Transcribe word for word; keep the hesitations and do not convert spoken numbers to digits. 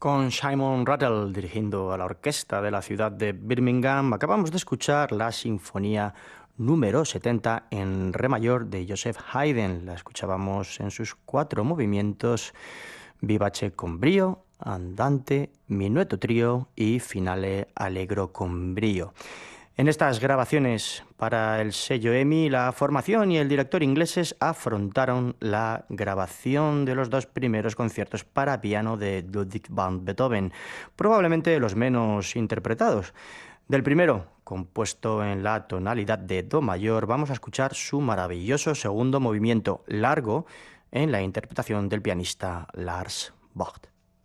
Con Simon Rattle dirigiendo a la orquesta de la ciudad de Birmingham, acabamos de escuchar la sinfonía número setenta en re mayor de Joseph Haydn. La escuchábamos en sus cuatro movimientos: vivace con brío, andante, minueto trío y finale allegro con brío. En estas grabaciones para el sello EMI, la formación y el director ingleses afrontaron la grabación de los dos primeros conciertos para piano de Ludwig van Beethoven, probablemente los menos interpretados. Del primero, compuesto en la tonalidad de do mayor, vamos a escuchar su maravilloso segundo movimiento largo en la interpretación del pianista Lars Vogt.